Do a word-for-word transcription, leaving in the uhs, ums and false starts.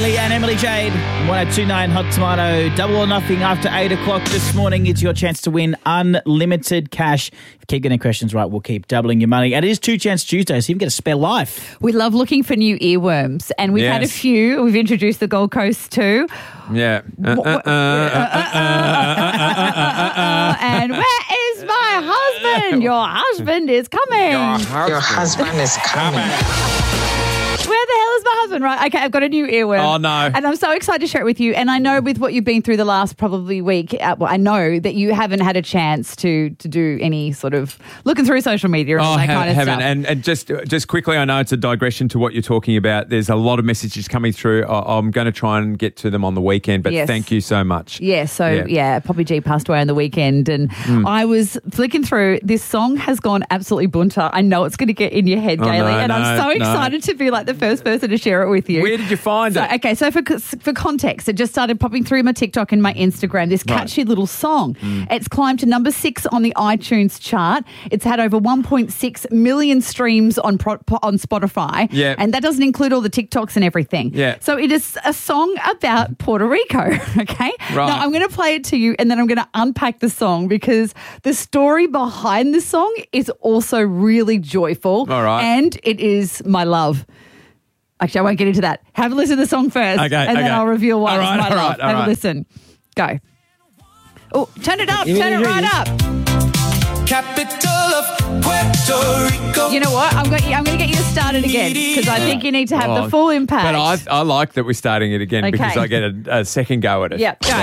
Bailey and Emily Jade. one oh two point nine Hot Tomato. Double or nothing after eight o'clock this morning. It's your chance to win unlimited cash. If you keep getting questions right, we'll keep doubling your money. And it is Two Chance Tuesday, so you can get a spare life. We love looking for new earworms, and we've Yes. had a few. We've introduced the Gold Coast too. Yeah. Uh, uh, uh, uh, uh, uh, And where is my husband? Your husband is coming. Your husband is coming. Where the hell is my husband? Right, okay, I've got a new earworm. Oh, no. And I'm so excited to share it with you. And I know with what you've been through the last probably week, uh, well, I know that you haven't had a chance to to do any sort of looking through social media and all Oh, that ha- kind of haven't. stuff. And, and just just quickly, I know it's a digression to what you're talking about. There's a lot of messages coming through. I- I'm going to try and get to them on the weekend, but Yes. thank you so much. Yeah, so Yeah. yeah, Poppy G passed away on the weekend, and I was flicking through. This song has gone absolutely bunter. I know it's going to get in your head, Oh, Gailey, no, and I'm no, so no. excited to be like the first person to share it with you. Where did you find So, it? okay, so for for context, it just started popping through my TikTok and my Instagram, this Right. catchy little song. Mm. It's climbed to number six on the iTunes chart. It's had over one point six million streams on pro, on Spotify. Yeah. And that doesn't include all the TikToks and everything. Yeah. So it is a song about Puerto Rico, okay? Right. Now, I'm going to play it to you, and then I'm going to unpack the song because the story behind the song is also really joyful. All right. And it is my love. Actually, I won't get into that. Have a listen to the song first. Okay, and then okay. I'll reveal why All it's right, my all love. right, all Have right. a listen. Go. Oh, turn it up. You Turn it mean- right up. Capital of Puerto Rico. You know what? I'm going, I'm going to get you started again because I think you need to have Oh, the full impact. But I, I like that we're starting it again because Okay. I get a, a second go at it. Yeah, go.